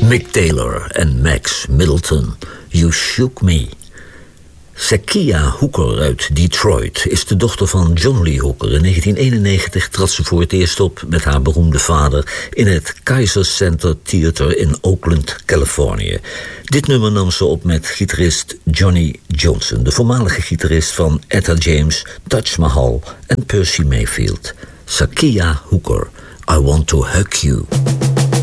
Mick Taylor en Max Middleton, You Shook Me. Zakiya Hooker uit Detroit is de dochter van John Lee Hooker. In 1991 trad ze voor het eerst op met haar beroemde vader in het Kaiser Center Theater in Oakland, Californië. Dit nummer nam ze op met gitarist Johnny Johnson, de voormalige gitarist van Etta James, Taj Mahal en Percy Mayfield. Zakiya Hooker, I Want to Hug You.